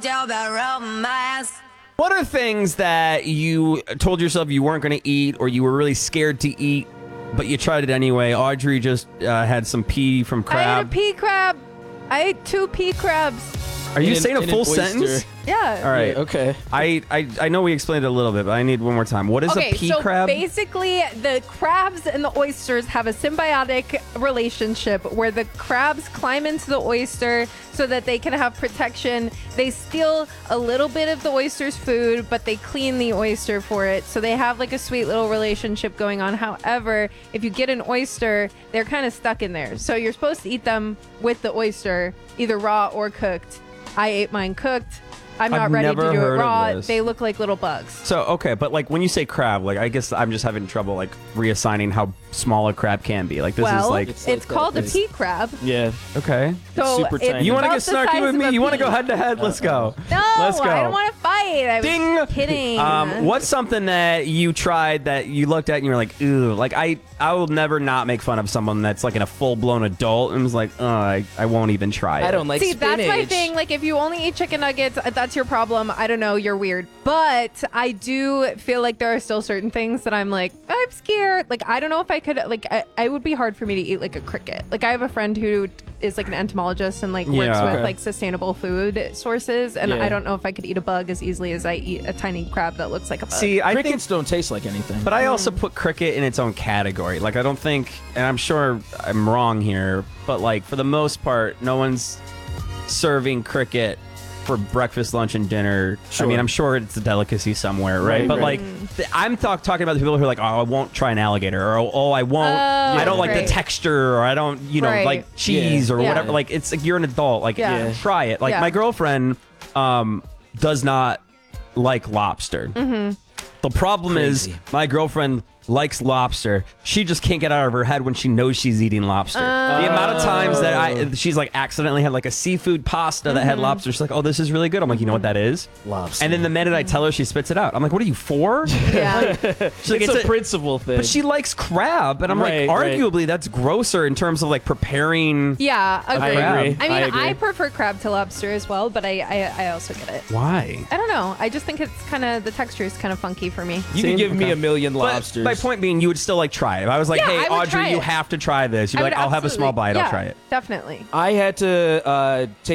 What are things that you told yourself you weren't going to eat or you were really scared to eat, but you tried it anyway? Audrey just had some pea from crab. I ate a pea crab. I ate 2 pea crabs. Are you saying a full sentence? Yeah. All right. Yeah, okay. I know we explained it a little bit, but I need one more time. What is a pea crab? Basically, the crabs and the oysters have a symbiotic relationship where the crabs climb into the oyster so that they can have protection. They steal a little bit of the oyster's food, but they clean the oyster for it. So they have like a sweet little relationship going on. However, if you get an oyster, they're kind of stuck in there. So you're supposed to eat them with the oyster, either raw or cooked. I ate mine cooked. I'm not ready to do it raw. They look like little bugs. So, okay, but like when you say crab, like I guess I'm just having trouble like reassigning how small a crab can be. Like this is like it's called a pea crab. Yeah. Okay. So super tiny. You want to get about the snarky with size me? of a You want to pea. go head to head? Let's go. No, Let's go. I don't want to fight. I Ding. was kidding. What's something that you tried that you looked at and you were like, ooh, like I will never not make fun of someone that's like in a full blown adult and was like, oh, I won't even try it. I don't like See, spinach. that's my thing. Like, if you only eat chicken nuggets, that's your problem. I don't know. You're weird. But I do feel like there are still certain things that I'm like, I'm scared. Like, I don't know if I could, like, I would be hard for me to eat like a cricket. Like, I have a friend who is like an entomologist and like works Yeah. with like sustainable food sources. And Yeah. I don't know if I could eat a bug as easily as I eat a tiny crab that looks like a bug. See, I think, Crickets don't taste like anything. but I also put cricket in its own category. Like, I don't think, and I'm sure I'm wrong here, but like for the most part, no one's serving cricket for breakfast, lunch, and dinner. Sure. I mean, I'm sure it's a delicacy somewhere, right? Right, But right. like, I'm talking about the people who are like, oh, I won't try an alligator, or oh, I won't. I don't like right. the texture, or I don't, Right. like cheese or Yeah. whatever. Like, it's like you're an adult. Like, Yeah. try it. Like, Yeah. my girlfriend does not like lobster. Mm-hmm. The problem Crazy. is my girlfriend likes lobster. She just can't get out of her head when she knows she's eating lobster. The amount of times that she's like accidentally had like a seafood pasta that had lobster. She's like, oh, this is really good. I'm like, you know what that is? Lobster. And then the minute I tell her, she spits it out. I'm like, what are you for? Yeah. She's like, it's a principle thing. but she likes crab. And I'm Right, like, right. arguably that's grosser in terms of like preparing. Yeah, I agreed. agree. I mean, agree. I prefer crab to lobster as well, but I also get it. Why? I don't know. I just think it's kind of, the texture is kind of funky for me. You See? can give me Okay. a million But lobsters. my point being, you would still like try it. If I was like, Yeah, hey, I would Audrey, try you it. have to try this. You'd be I like, would I'll have a small absolutely- bite. I'll yeah, try it. Definitely. I had to take